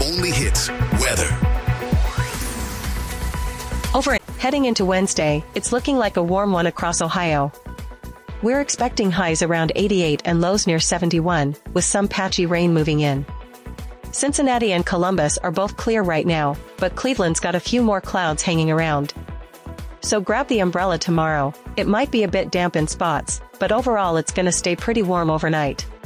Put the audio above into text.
only hits weather. Heading into Wednesday, it's looking like a warm one across Ohio. We're expecting highs around 88 and lows near 71, with some patchy rain moving in. Cincinnati and Columbus are both clear right now, but Cleveland's got a few more clouds hanging around. So grab the umbrella tomorrow. It might be a bit damp in spots, but overall it's gonna stay pretty warm overnight.